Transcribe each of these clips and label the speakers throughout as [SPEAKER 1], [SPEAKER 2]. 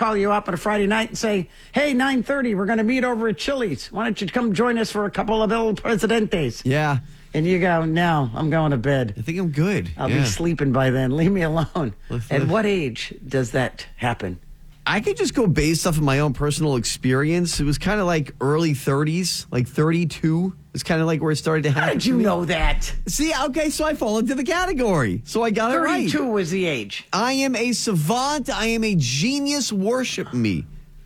[SPEAKER 1] call you up on a Friday night and say, hey, 9:30, we're going to meet over at Chili's. Why don't you come join us for a couple of El Presidentes?
[SPEAKER 2] Yeah.
[SPEAKER 1] And you go, no, I'm going to bed.
[SPEAKER 2] I think I'm good.
[SPEAKER 1] I'll be sleeping by then. Leave me alone.
[SPEAKER 2] Let's
[SPEAKER 1] At what age does that happen?
[SPEAKER 2] I could just go based off of my own personal experience. It was kind of like early 30s, like 32. It's kind of like where it started to happen.
[SPEAKER 1] How did you know that?
[SPEAKER 2] See, okay, so I fall into the category. So I got it right.
[SPEAKER 1] 32 was the age.
[SPEAKER 2] I am a savant. I am a genius. Worship me.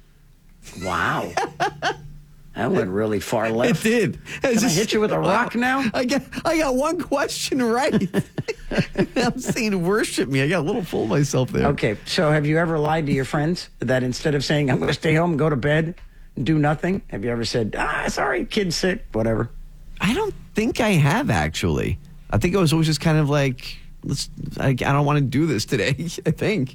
[SPEAKER 1] Wow. That went really far
[SPEAKER 2] It
[SPEAKER 1] left.
[SPEAKER 2] did.
[SPEAKER 1] Can I hit you with a rock now?
[SPEAKER 2] I got one question right. I'm saying worship me. I got a little full of myself there.
[SPEAKER 1] Okay, so have you ever lied to your friends that instead of saying, I'm going to stay home, go to bed, and do nothing, have you ever said, sorry, kid's sick, whatever?
[SPEAKER 2] I don't think I have, actually. I think I was always just kind of like, I don't want to do this today, I think.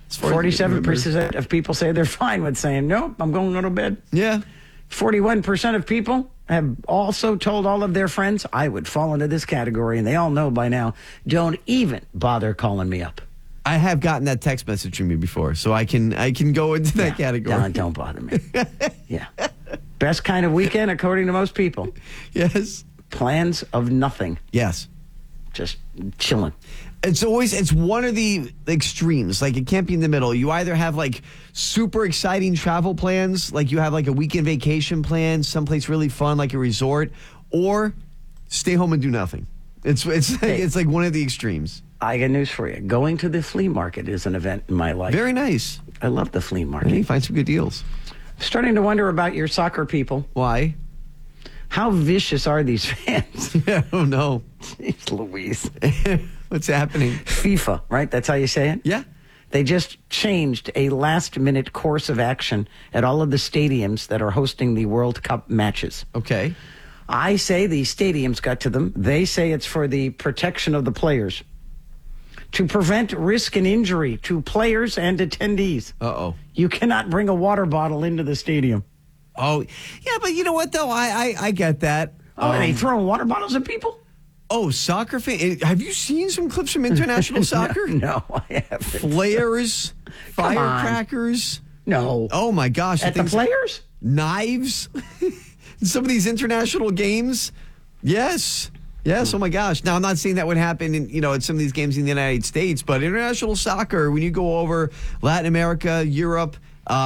[SPEAKER 1] 47% of people say they're fine with saying, nope, I'm going to go to bed.
[SPEAKER 2] Yeah.
[SPEAKER 1] 41% of people have also told all of their friends, I would fall into this category, and they all know by now, don't even bother calling me up.
[SPEAKER 2] I have gotten that text message from you before, so I can go into that category.
[SPEAKER 1] Don't bother me. Yeah. Best kind of weekend, according to most people.
[SPEAKER 2] Yes.
[SPEAKER 1] Plans of nothing.
[SPEAKER 2] Yes.
[SPEAKER 1] Just chilling.
[SPEAKER 2] It's one of the extremes. Like, it can't be in the middle. You either have like super exciting travel plans, like you have like a weekend vacation plan, someplace really fun, like a resort, or stay home and do nothing. It's like one of the extremes.
[SPEAKER 1] I got news for you. Going to the flea market is an event in my life.
[SPEAKER 2] Very nice.
[SPEAKER 1] I love the flea market.
[SPEAKER 2] You find some good deals.
[SPEAKER 1] Starting to wonder about your soccer people.
[SPEAKER 2] Why?
[SPEAKER 1] How vicious are these fans?
[SPEAKER 2] Yeah, oh no.
[SPEAKER 1] Jeez Louise.
[SPEAKER 2] What's happening?
[SPEAKER 1] FIFA, right? That's how you say it?
[SPEAKER 2] Yeah.
[SPEAKER 1] They just changed a last-minute course of action at all of the stadiums that are hosting the World Cup matches.
[SPEAKER 2] Okay.
[SPEAKER 1] I say the stadiums got to them. They say it's for the protection of the players, to prevent risk and injury to players and attendees.
[SPEAKER 2] Uh-oh.
[SPEAKER 1] You cannot bring a water bottle into the stadium.
[SPEAKER 2] Oh, yeah, but you know what, though? I get that.
[SPEAKER 1] Oh, are they throwing water bottles at people?
[SPEAKER 2] Oh, soccer fan. Have you seen some clips from international soccer?
[SPEAKER 1] No, I haven't.
[SPEAKER 2] Flares, firecrackers.
[SPEAKER 1] No.
[SPEAKER 2] Oh, my gosh.
[SPEAKER 1] At the players?
[SPEAKER 2] Knives. Some of these international games. Yes. Yes, oh my gosh. Now, I'm not saying that would happen at some of these games in the United States, but international soccer, when you go over Latin America, Europe,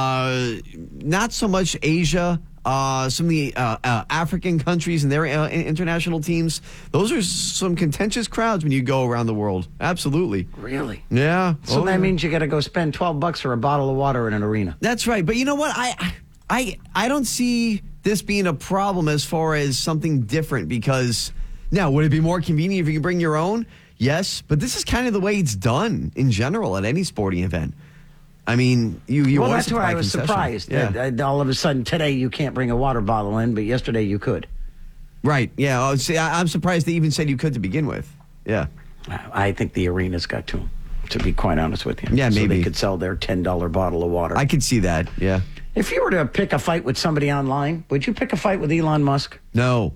[SPEAKER 2] not so much Asia, some of the African countries and their international teams, those are some contentious crowds when you go around the world. Absolutely.
[SPEAKER 1] Really?
[SPEAKER 2] Yeah.
[SPEAKER 1] So that means you got to go spend $12 for a bottle of water in an arena.
[SPEAKER 2] That's right. But you know what? I don't see this being a problem as far as something different because... Now, would it be more convenient if you can bring your own? Yes, but this is kind of the way it's done in general at any sporting event. I mean, you.
[SPEAKER 1] Well, that's why I was surprised.
[SPEAKER 2] Yeah.
[SPEAKER 1] That all of a sudden today you can't bring a water bottle in, but yesterday you could.
[SPEAKER 2] Right. Yeah. I'm surprised they even said you could to begin with. Yeah.
[SPEAKER 1] I think the arenas got to them, to be quite honest with you.
[SPEAKER 2] Yeah, maybe.
[SPEAKER 1] So they could sell their $10 bottle of water.
[SPEAKER 2] I could see that. Yeah.
[SPEAKER 1] If you were to pick a fight with somebody online, would you pick a fight with Elon Musk?
[SPEAKER 2] No.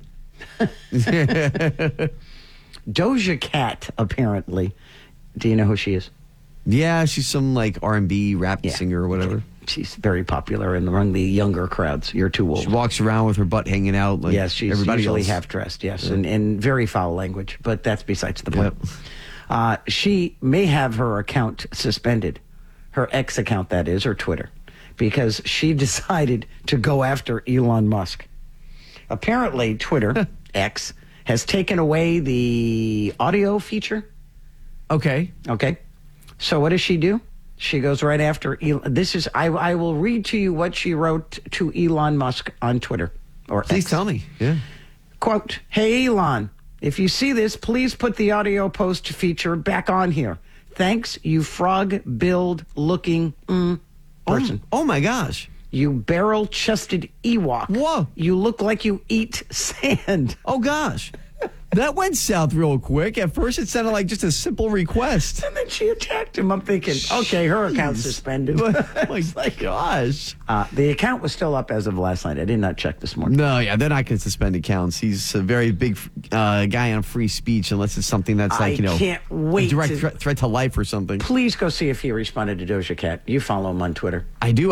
[SPEAKER 1] Doja Cat, apparently. Do you know who she is?
[SPEAKER 2] Yeah, she's some like R&B rap singer or whatever.
[SPEAKER 1] She's very popular among the younger crowds. You're too old.
[SPEAKER 2] She walks around with her butt hanging out. Like
[SPEAKER 1] yes, she's
[SPEAKER 2] everybody
[SPEAKER 1] usually
[SPEAKER 2] else.
[SPEAKER 1] half-dressed, yes, and in very foul language, but that's besides the point.
[SPEAKER 2] Yep.
[SPEAKER 1] She may have her account suspended, her ex account, that is, or Twitter, because she decided to go after Elon Musk. Apparently, Twitter, X, has taken away the audio feature.
[SPEAKER 2] Okay.
[SPEAKER 1] So what does she do? She goes right after Elon. I will read to you what she wrote to Elon Musk on Twitter.
[SPEAKER 2] Please tell me. Yeah.
[SPEAKER 1] Quote, hey, Elon, if you see this, please put the audio post feature back on here. Thanks, you frog-billed looking person.
[SPEAKER 2] Oh, my gosh.
[SPEAKER 1] You barrel-chested Ewok.
[SPEAKER 2] Whoa.
[SPEAKER 1] You look like you eat sand.
[SPEAKER 2] Oh, gosh. That went south real quick. At first, it sounded like just a simple request.
[SPEAKER 1] And then she attacked him. I'm thinking, okay, her account's suspended.
[SPEAKER 2] Oh, my gosh.
[SPEAKER 1] The account was still up as of last night. I did not check this morning.
[SPEAKER 2] No, yeah, they're not going to suspend accounts. He's a very big guy on free speech, unless it's something that's like,
[SPEAKER 1] can't wait
[SPEAKER 2] a direct threat to life or something.
[SPEAKER 1] Please go see if he responded to Doja Cat. You follow him on Twitter.
[SPEAKER 2] I do.